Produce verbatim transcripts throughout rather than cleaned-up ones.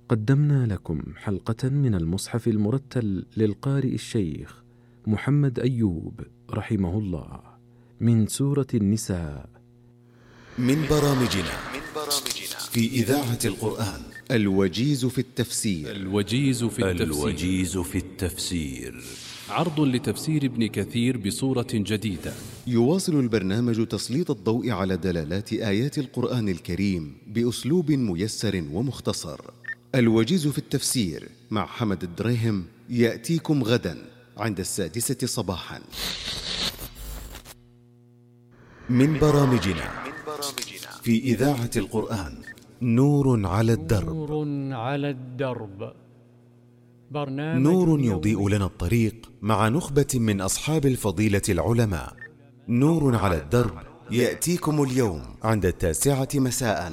قدمنا لكم حلقة من المصحف المرتل للقارئ الشيخ محمد أيوب رحمه الله من سورة النساء من برامجنا في إذاعة القرآن الوجيز في التفسير الوجيز في التفسير, الوجيز في التفسير. عرض لتفسير ابن كثير بصورة جديدة. يواصل البرنامج تسليط الضوء على دلالات آيات القرآن الكريم بأسلوب ميسر ومختصر. الوجيز في التفسير مع حمد الدريهم يأتيكم غدا عند السادسة صباحا. من برامجنا في إذاعة القرآن نور على الدرب. نور على الدرب برنامج نور يضيء لنا الطريق مع نخبة من أصحاب الفضيلة العلماء. نور على الدرب يأتيكم اليوم عند التاسعة مساء.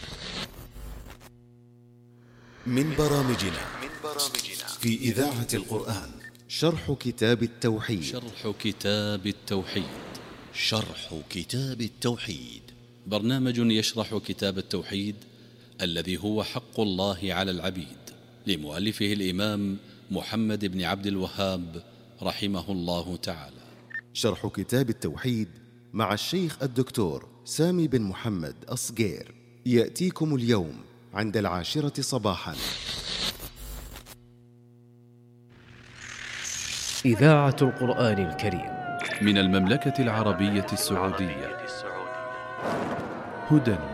من برامجنا في إذاعة القرآن شرح كتاب التوحيد. شرح كتاب التوحيد شرح كتاب التوحيد برنامج يشرح كتاب التوحيد الذي هو حق الله على العبيد، لمؤلفه الإمام محمد بن عبد الوهاب رحمه الله تعالى. شرح كتاب التوحيد مع الشيخ الدكتور سامي بن محمد أصغير يأتيكم اليوم عند العاشرة صباحا. إذاعة القرآن الكريم من المملكة العربية السعودية. هدى